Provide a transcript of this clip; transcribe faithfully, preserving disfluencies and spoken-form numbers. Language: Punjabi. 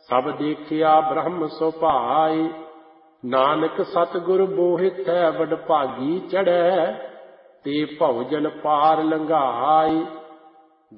ਸਭ ਦੇਖਿਆ ਬ੍ਰਹਮ ਸੁਭਾਏ। ਨਾਨਕ ਸਤਿਗੁਰ ਬੋਹਿਥੈ ਵਡਭਾਗੀ ਚੜ੍ਹੈ, ਤੇ ਭਉਜਨ ਪਾਰ ਲੰਘਾਏ।